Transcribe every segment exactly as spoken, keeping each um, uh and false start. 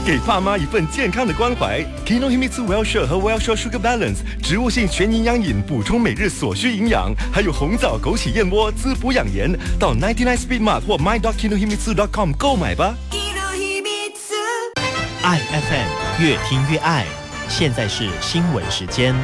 给爸妈一份健康的关怀。Kinohimitsu Well-Share 和 Well-Share Sugar Balance 植物性全营养饮，补充每日所需营养，还有红枣枸杞燕窝滋补养颜。到 九十九 Speed Mart 或 my dot kinohimitsu dot com 购买吧。 爱 F M 越听越爱，现在是新闻时间。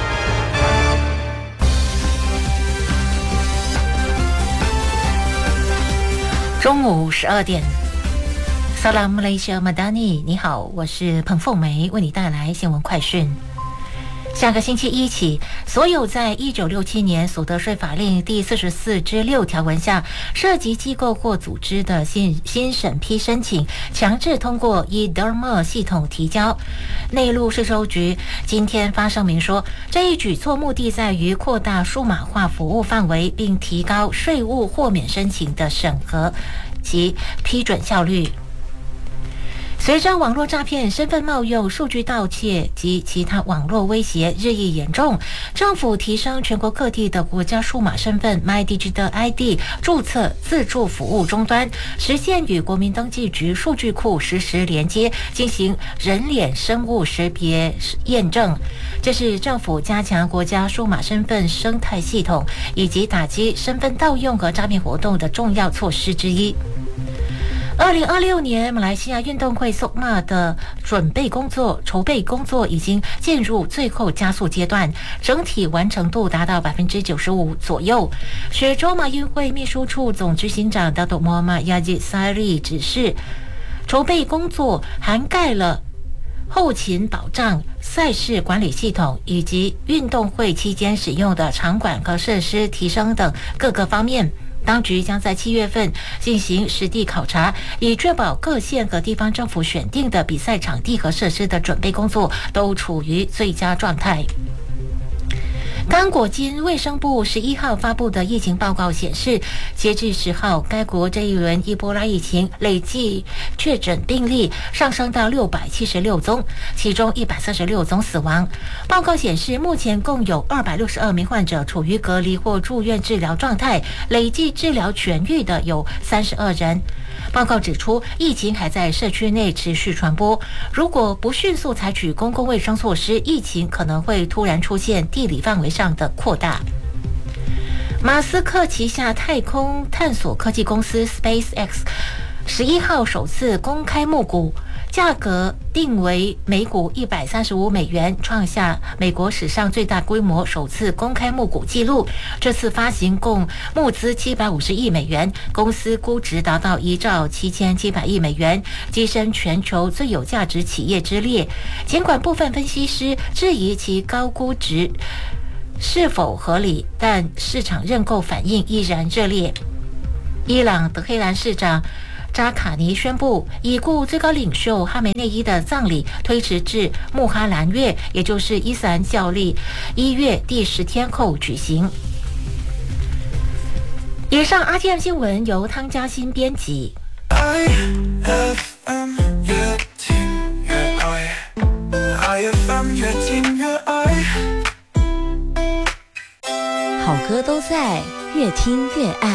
中午十二点。Salam Malaysia Madani， 你好，我是彭凤梅，为你带来新闻快讯。下个星期一起，所有在一九六七年所得税法令第四十四之六条文下涉及机构或组织的新新审批申请，强制通过 e-Derma 系统提交。内陆税收局今天发声明说，这一举措目的在于扩大数码化服务范围，并提高税务豁免申请的审核及批准效率。随着网络诈骗、身份冒用、数据盗窃及其他网络威胁日益严重，政府提升全国各地的国家数码身份 MyDigital I D 注册自助服务终端，实现与国民登记局数据库实时连接，进行人脸生物识别验证。这是政府加强国家数码身份生态系统以及打击身份盗用和诈骗活动的重要措施之一。二零二六年马来西亚运动会 S O C M A 的准备工作、筹备工作已经进入最后加速阶段，整体完成度达到百分之九十五左右。雪州马运会秘书处总执行长 Datuk Muhammad Yazid Sairi 指示，筹备工作涵盖了后勤保障、赛事管理系统以及运动会期间使用的场馆和设施提升等各个方面。当局将在七月份进行实地考察，以确保各县和地方政府选定的比赛场地和设施的准备工作都处于最佳状态。刚果金卫生部十一号发布的疫情报告显示，截至十号，该国这一轮伊波拉疫情累计确诊病例上升到六百七十六宗，其中一百三十六宗死亡。报告显示，目前共有二百六十二名患者处于隔离或住院治疗状态，累计治疗痊愈的有三十二人。报告指出，疫情还在社区内持续传播，如果不迅速采取公共卫生措施，疫情可能会突然出现地理范围上的扩大。马斯克旗下太空探索科技公司 SpaceX 十一号首次公开募股，价格定为每股一百三十五美元，创下美国史上最大规模首次公开募股纪录。这次发行共募资七百五十亿美元，公司估值达到一兆七千七百亿美元，跻身全球最有价值企业之列。尽管部分分析师质疑其高估值是否合理，但市场认购反应依然热烈。伊朗德黑兰市长扎卡尼宣布，已故最高领袖哈梅内伊的葬礼推迟至穆哈兰月，也就是伊斯兰教历一月第十天后举行。以上 R T M 新闻由汤嘉欣编辑。I F M 越听越爱 I F M 越听越爱， 好歌都在，越听越爱。